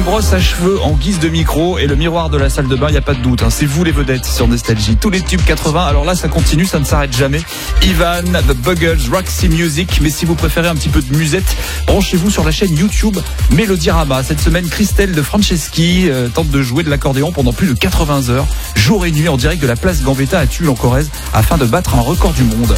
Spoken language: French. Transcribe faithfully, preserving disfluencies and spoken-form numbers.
brosse à cheveux en guise de micro et le miroir de la salle de bain, il n'y a pas de doute, hein, c'est vous les vedettes sur Nostalgie. Tous les tubes quatre-vingts, alors là ça continue, ça ne s'arrête jamais. Ivan, The Buggles, Roxy Music, mais si vous préférez un petit peu de musette, branchez-vous sur la chaîne YouTube Mélodyrama. Cette semaine, Christelle de Franceschi euh, tente de jouer de l'accordéon pendant plus de quatre-vingts heures, jour et nuit en direct de la place Gambetta à Tulle en Corrèze, afin de battre un record du monde.